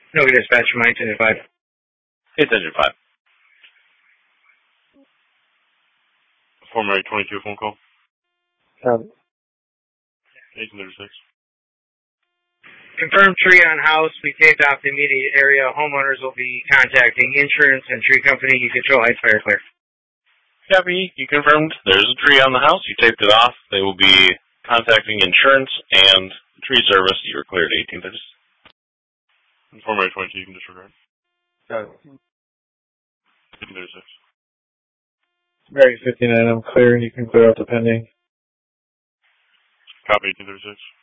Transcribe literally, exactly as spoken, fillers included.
No, dispatch from eighteen five. eighteen five. Form area twenty-two phone call. Um, eighteen thirty-six. Confirmed tree on house. We taped off the immediate area. Homeowners will be contacting insurance and tree company. You control heights fire clear. Copy. You confirmed there's a tree on the house. You taped it off. They will be contacting insurance and tree service. You were cleared eighteen thirty-six. Form area twenty-two, you can disregard. got it. eighteen thirty-six. Mary fifty-nine, I'm clear, and you can clear out the pending. Copy eighteen thirty-six.